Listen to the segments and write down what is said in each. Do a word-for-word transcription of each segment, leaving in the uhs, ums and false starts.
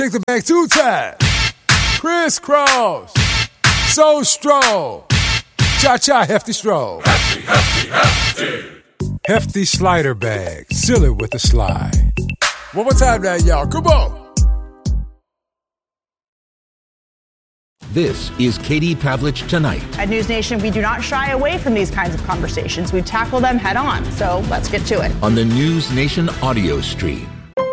Take the back two times. Crisscross. So strong. Cha-cha hefty stroll. Hefty, hefty, hefty. Hefty slider bag. Seal it with a slide. One more time now, y'all. Come on. This is Katie Pavlich Tonight. At News Nation, we do not shy away from these kinds of conversations. We tackle them head on. So let's get to it. On the News Nation audio stream.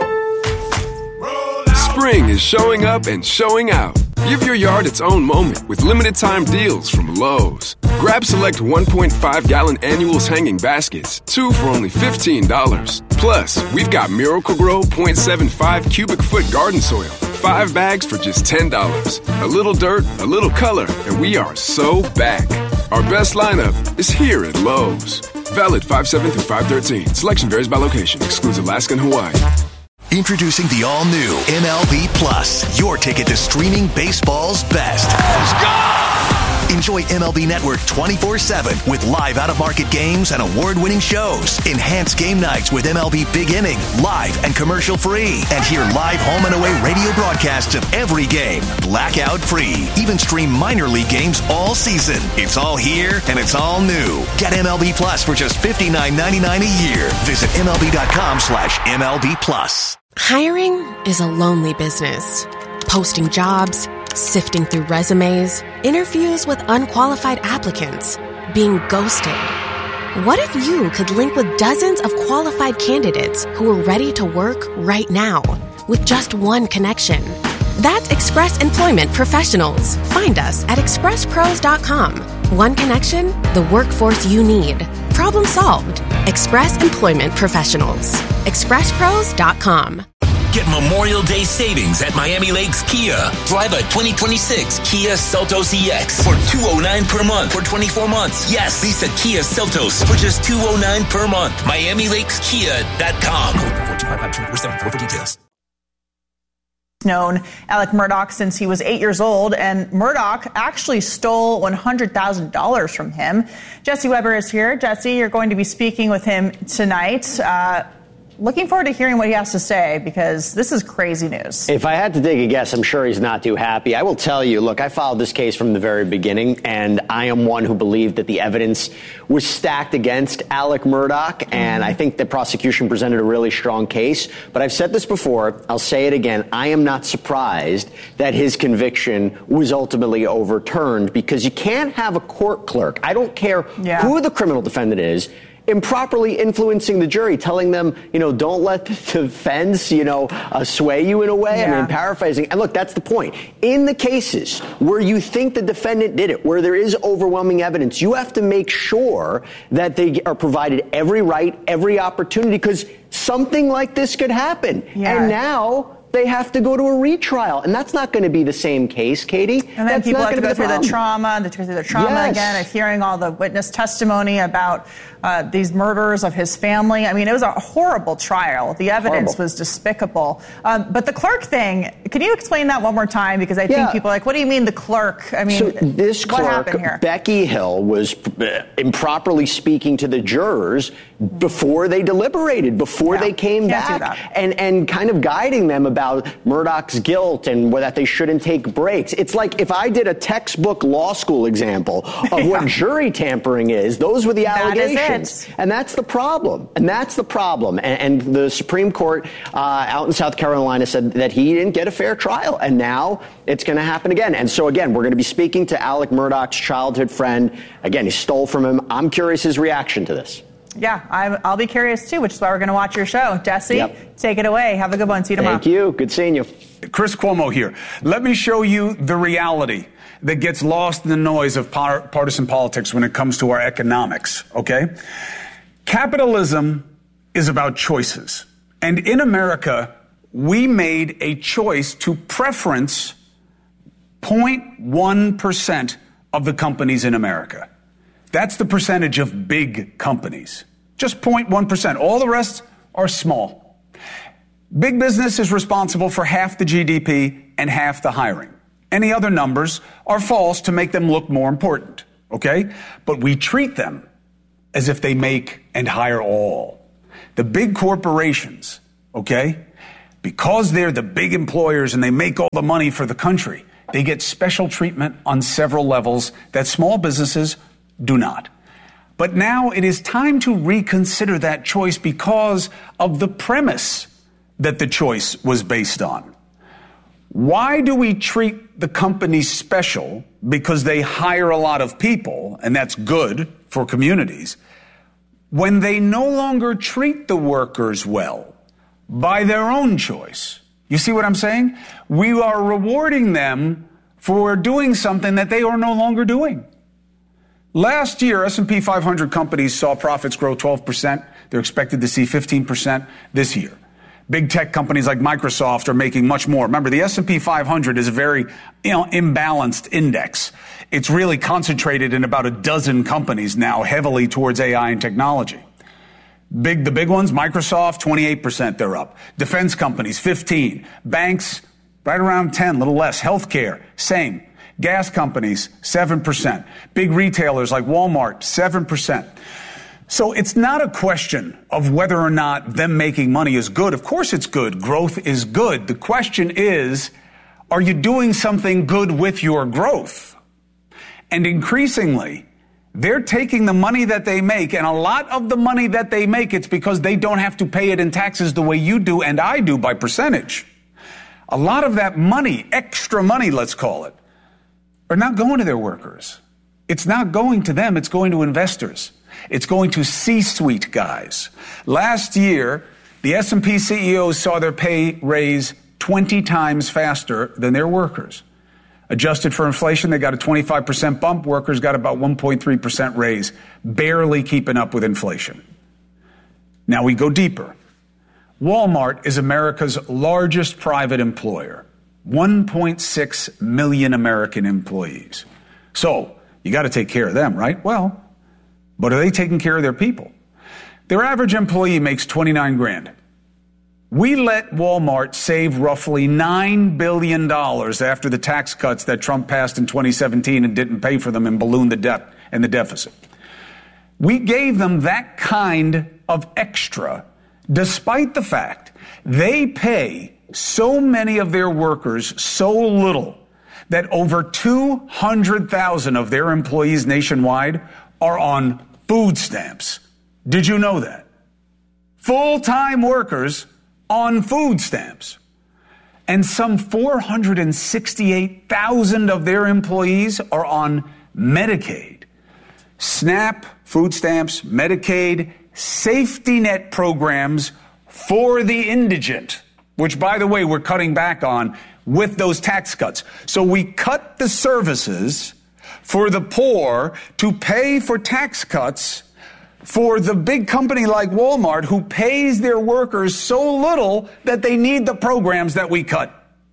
Spring is showing up and showing out. Give your yard its own moment with limited time deals from Lowe's. Grab select one point five gallon annuals hanging baskets, two for only fifteen dollars. Plus, we've got Miracle-Gro point seven five cubic foot garden soil. Five bags for just ten dollars. A little dirt, a little color, and we are so back. Our best lineup is here at Lowe's. Valid five seven through five thirteen. Selection varies by location. Excludes Alaska and Hawaii. Introducing the all-new M L B Plus, your ticket to streaming baseball's best. Let's go! Enjoy M L B Network twenty-four seven with live out-of-market games and award-winning shows. Enhance game nights with M L B Big Inning, live and commercial-free. And hear live home and away radio broadcasts of every game, blackout-free. Even stream minor league games all season. It's all here and it's all new. Get M L B Plus for just fifty-nine ninety-nine a year. Visit MLB.com slash MLB Plus. Hiring is a lonely business. Posting jobs, sifting through resumes, interviews with unqualified applicants, being ghosted. What if you could link with dozens of qualified candidates who are ready to work right now with just one connection? That's Express Employment Professionals. Find us at express pros dot com. One connection, the workforce you need. Problem solved. Express Employment Professionals. express pros dot com. Get Memorial Day savings at Miami Lakes Kia. Drive a twenty twenty-six Kia Seltos E X for two hundred nine dollars per month for twenty-four months. Yes, lease a Kia Seltos for just two hundred nine dollars per month. Miami Lakes Kia dot com. four two five five two four seven four for details. Known Alec Murdaugh since he was eight years old, and Murdaugh actually stole one hundred thousand dollars from him. Jesse Weber is here. Jesse, you're going to be speaking with him tonight. Uh, Looking forward to hearing what he has to say, because this is crazy news. If I had to take a guess, I'm sure he's not too happy. I will tell you, look, I followed this case from the very beginning, and I am one who believed that the evidence was stacked against Alec Murdaugh, and I think the prosecution presented a really strong case. But I've said this before, I'll say it again, I am not surprised that his conviction was ultimately overturned, because you can't have a court clerk, I don't care yeah. who the criminal defendant is, improperly influencing the jury, telling them, you know, don't let the defense, you know, uh, sway you in a way. Yeah. I mean, paraphrasing. And look, that's the point. In the cases where you think the defendant did it, where there is overwhelming evidence, you have to make sure that they are provided every right, every opportunity, because something like this could happen. Yeah. And now they have to go to a retrial, and that's not going to be the same case, Katie. And then that's people not have to go the through problem. the trauma, they go through the trauma yes. again, of hearing all the witness testimony about uh, these murders of his family. I mean, it was a horrible trial. The evidence horrible. was despicable. Um, but the clerk thing, can you explain that one more time? Because I yeah. think people are like, what do you mean the clerk? I mean, so this what clerk, happened here? Becky Hill, was improperly speaking to the jurors before they deliberated, before yeah. they came Can't back, and, and kind of guiding them about Murdaugh's guilt and that they shouldn't take breaks. It's like if I did a textbook law school example of yeah. what jury tampering is, those were the allegations. And that's the problem. And that's the problem. And, and the Supreme Court uh, out in South Carolina said that he didn't get a fair trial. And now it's going to happen again. And so, again, we're going to be speaking to Alec Murdaugh's childhood friend. Again, he stole from him. I'm curious his reaction to this. Yeah, I'm, I'll be curious, too, which is why we're going to watch your show. Jesse, yep. take it away. Have a good one. See you tomorrow. Thank you. Good seeing you. Chris Cuomo here. Let me show you the reality that gets lost in the noise of par- partisan politics when it comes to our economics, okay? Capitalism is about choices. And in America, we made a choice to preference zero point one percent of the companies in America. That's the percentage of big companies. Just zero point one percent. All the rest are small. Big business is responsible for half the G D P and half the hiring. Any other numbers are false to make them look more important, okay? But we treat them as if they make and hire all. The big corporations, okay? because they're the big employers and they make all the money for the country, they get special treatment on several levels that small businesses do not. But now it is time to reconsider that choice because of the premise that the choice was based on. Why do we treat the companies special because they hire a lot of people, and that's good for communities, when they no longer treat the workers well by their own choice? You see what I'm saying? We are rewarding them for doing something that they are no longer doing. Last year, S and P five hundred companies saw profits grow twelve percent. They're expected to see fifteen percent this year. Big tech companies like Microsoft are making much more. Remember, the S and P five hundred is a very, you know, imbalanced index. It's really concentrated in about a dozen companies now, heavily towards A I and technology. Big, the big ones, Microsoft, twenty-eight percent they're up. Defense companies, fifteen. Banks, right around ten, a little less. Healthcare, same. Gas companies, seven percent. Big retailers like Walmart, seven percent. So it's not a question of whether or not them making money is good. Of course it's good. Growth is good. The question is, are you doing something good with your growth? And increasingly, they're taking the money that they make, and a lot of the money that they make, it's because they don't have to pay it in taxes the way you do and I do by percentage. A lot of that money, extra money, let's call it, are not going to their workers. It's not going to them. It's going to investors. It's going to C-suite guys. Last year, the S and P C E Os saw their pay raise twenty times faster than their workers. Adjusted for inflation, they got a twenty-five percent bump. Workers got about one point three percent raise, barely keeping up with inflation. Now we go deeper. Walmart is America's largest private employer. one point six million American employees. So, you got to take care of them, right? Well, but are they taking care of their people? Their average employee makes twenty-nine grand. We let Walmart save roughly nine billion dollars after the tax cuts that Trump passed in twenty seventeen and didn't pay for them and ballooned the debt and the deficit. We gave them that kind of extra, despite the fact they pay so many of their workers so little that over two hundred thousand of their employees nationwide are on food stamps. Did you know that? Full-time workers on food stamps. And some four hundred sixty-eight thousand of their employees are on Medicaid. SNAP, food stamps, Medicaid, safety net programs for the indigent, which, by the way, we're cutting back on with those tax cuts. So we cut the services for the poor to pay for tax cuts for the big company like Walmart, who pays their workers so little that they need the programs that we cut.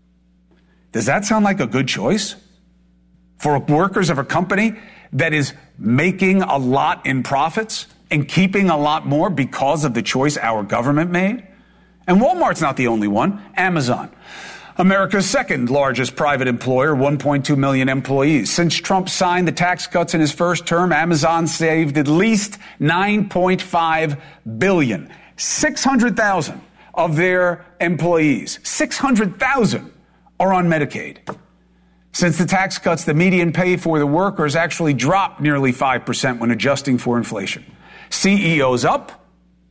Does that sound like a good choice for workers of a company that is making a lot in profits and keeping a lot more because of the choice our government made? And Walmart's not the only one. Amazon, America's second largest private employer, one point two million employees. Since Trump signed the tax cuts in his first term, Amazon saved at least nine point five billion dollars. six hundred thousand of their employees, six hundred thousand are on Medicaid. Since the tax cuts, the median pay for the workers actually dropped nearly five percent when adjusting for inflation. C E Os up,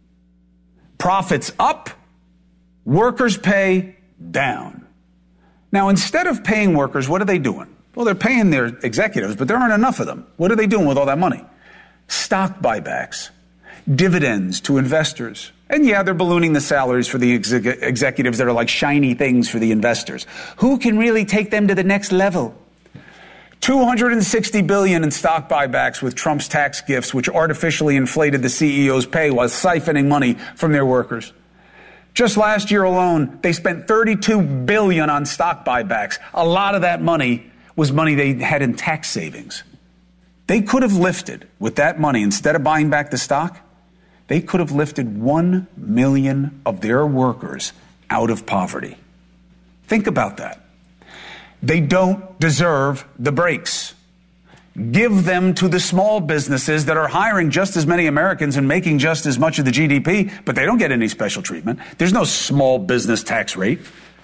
profits up, workers' pay down. Now, instead of paying workers, what are they doing? Well, they're paying their executives, but there aren't enough of them. What are they doing with all that money? Stock buybacks, dividends to investors. And yeah, they're ballooning the salaries for the exec- executives that are like shiny things for the investors. Who can really take them to the next level? two hundred sixty billion dollars in stock buybacks with Trump's tax gifts, which artificially inflated the C E O's pay while siphoning money from their workers. Just last year alone, they spent thirty-two billion dollars on stock buybacks. A lot of that money was money they had in tax savings. They could have lifted, with that money, instead of buying back the stock, they could have lifted one million of their workers out of poverty. Think about that. They don't deserve the breaks. give them to the small businesses that are hiring just as many Americans and making just as much of the G D P, but they don't get any special treatment. There's no small business tax rate.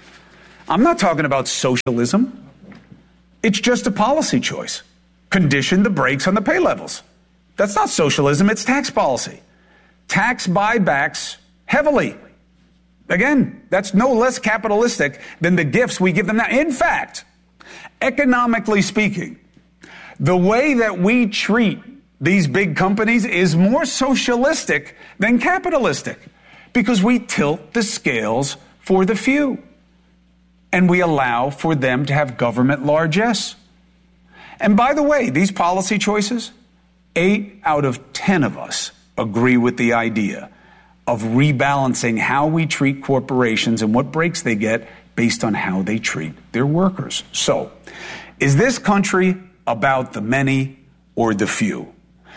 I'm not talking about socialism. It's just a policy choice. Condition the brakes on the pay levels. That's not socialism, it's tax policy. Tax buybacks heavily. Again, that's no less capitalistic than the gifts we give them now. In fact, economically speaking, the way that we treat these big companies is more socialistic than capitalistic because we tilt the scales for the few and we allow for them to have government largesse. And by the way, these policy choices, eight out of ten of us agree with the idea of rebalancing how we treat corporations and what breaks they get based on how they treat their workers. So, is this country about the many or the few?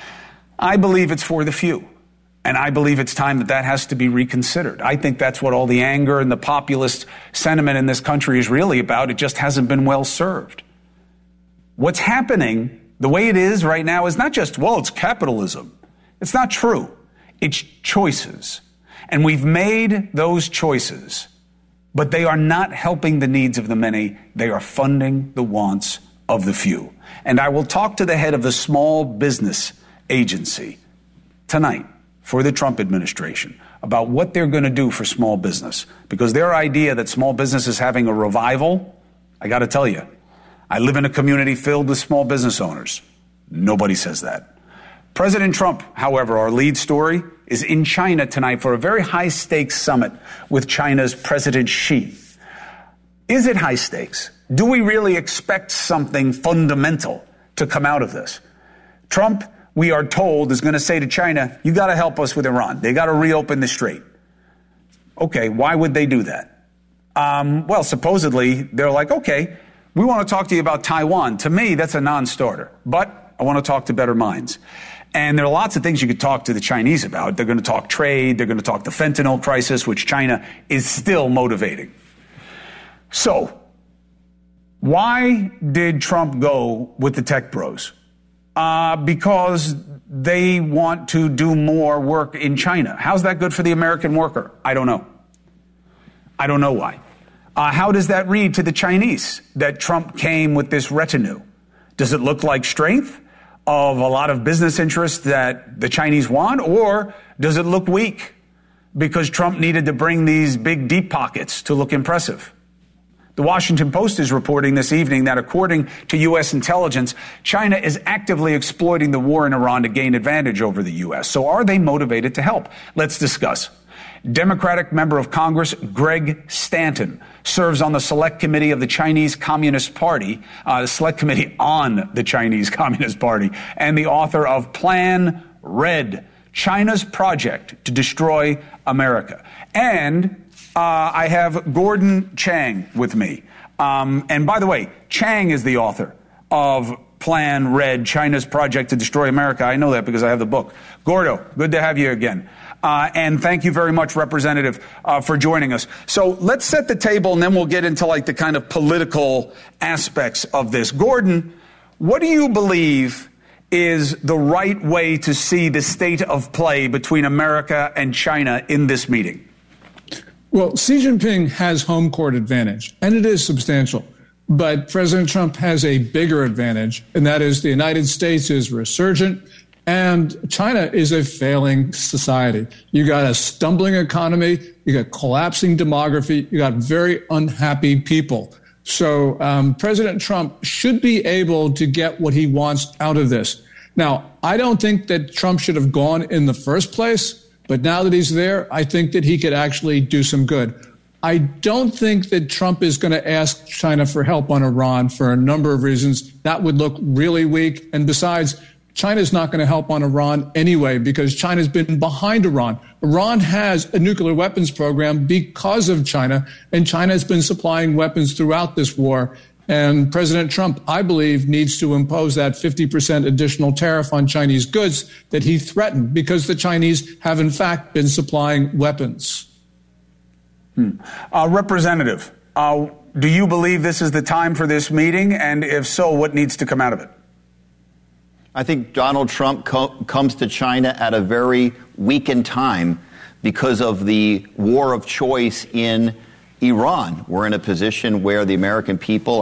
I believe it's for the few. And I believe it's time that that has to be reconsidered. I think that's what all the anger and the populist sentiment in this country is really about. It just hasn't been well served. What's happening, the way it is right now, is not just, well, it's capitalism. It's not true. It's choices. And we've made those choices, but they are not helping the needs of the many. They are funding the wants of the few. And I will talk to the head of the Small Business Agency tonight for the Trump administration about what they're going to do for small business. Because their idea that small business is having a revival, I got to tell you, I live in a community filled with small business owners. Nobody says that. President Trump, however, our lead story, is in China tonight for a very high-stakes summit with China's President Xi. Is it high stakes? Do we really expect something fundamental to come out of this? Trump, we are told, is going to say to China, you got to help us with Iran. They got to reopen the strait. Okay, why would they do that? Um, well, supposedly, they're like, okay, we want to talk to you about Taiwan. To me, that's a non-starter. But I want to talk to better minds. And there are lots of things you could talk to the Chinese about. They're going to talk trade. They're going to talk the fentanyl crisis, which China is still motivating. So, why did Trump go with the tech bros? Uh, because they want to do more work in China. How's that good for the American worker? I don't know. I don't know why. Uh, how does that read to the Chinese that Trump came with this retinue? Does it look like strength of a lot of business interests that the Chinese want, or does it look weak because Trump needed to bring these big deep pockets to look impressive? The Washington Post is reporting this evening that according to U S intelligence, China is actively exploiting the war in Iran to gain advantage over the U S. So are they motivated to help? Let's discuss. Democratic member of Congress Greg Stanton serves on the Select Committee of the Chinese Communist Party, uh, the Select Committee on the Chinese Communist Party, and the author of Plan Red, China's Project to Destroy America. And uh, I have Gordon Chang with me. Um, and by the way, Chang is the author of Plan Red, China's Project to Destroy America. I know that because I have the book. Gordo, good to have you again. Uh, and thank you very much, Representative, uh, for joining us. So let's set the table, and then we'll get into like the kind of political aspects of this. Gordon, what do you believe is the right way to see the state of play between America and China in this meeting? Well, Xi Jinping has home court advantage, and it is substantial. But President Trump has a bigger advantage, and that is the United States is resurgent. And China is a failing society. You got a stumbling economy, you got collapsing demography, you got very unhappy people. So um, President Trump should be able to get what he wants out of this. Now, I don't think that Trump should have gone in the first place, but now that he's there, I think that he could actually do some good. I don't think that Trump is going to ask China for help on Iran for a number of reasons. That would look really weak. And besides, China's not going to help on Iran anyway because China's been behind Iran. Iran has a nuclear weapons program because of China, and China has been supplying weapons throughout this war. And President Trump, I believe, needs to impose that fifty percent additional tariff on Chinese goods that he threatened because the Chinese have, in fact, been supplying weapons. Hmm. Uh, Representative, uh, do you believe this is the time for this meeting? And if so, what needs to come out of it? I think Donald Trump co- comes to China at a very weakened time because of the war of choice in Iran. We're in a position where the American people